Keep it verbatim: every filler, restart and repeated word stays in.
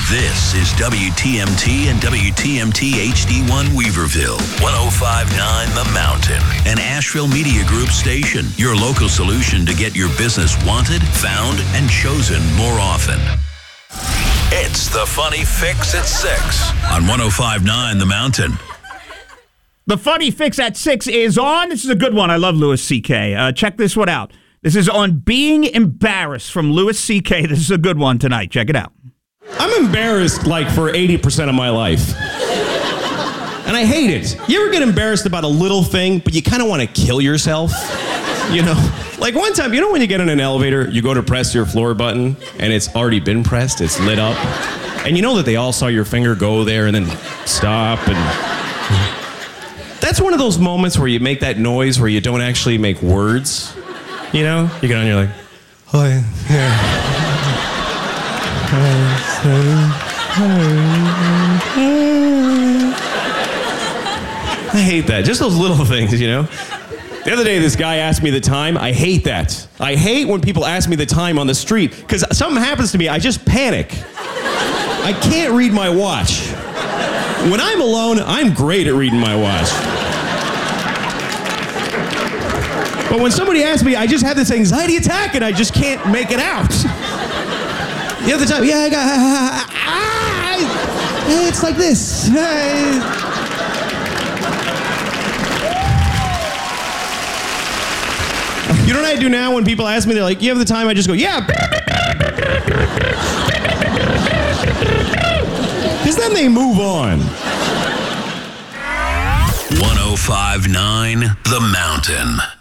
This is W T M T and W T M T H D one Weaverville, one oh five point nine The Mountain, an Asheville Media Group station, your local solution to get your business wanted, found, and chosen more often. It's the Funny Fix at six on one oh five point nine The Mountain. The Funny Fix at six is on. This is a good one. I love Louis C K. Uh, check this one out. This is on being embarrassed from Louis C K. This is a good one tonight. Check it out. I'm embarrassed like for eighty percent of my life. And I hate it. You ever get embarrassed about a little thing, but you kind of want to kill yourself? You know? Like one time, you know when you get in an elevator, you go to press your floor button, and it's already been pressed, it's lit up, and you know that they all saw your finger go there and then stop, and... That's one of those moments where you make that noise where you don't actually make words. You know? You get on, you're like, oh, yeah. I hate that. Just those little things, you know? The other day, this guy asked me the time. I hate that. I hate when people ask me the time on the street, because something happens to me, I just panic. I can't read my watch. When I'm alone, I'm great at reading my watch. But when somebody asks me, I just have this anxiety attack and I just can't make it out. The other time, yeah, I got, ah, ah, it's like this. You know what I do now when people ask me, they're like, you have the time? I just go, yeah. Because then they move on. one oh five point nine The Mountain.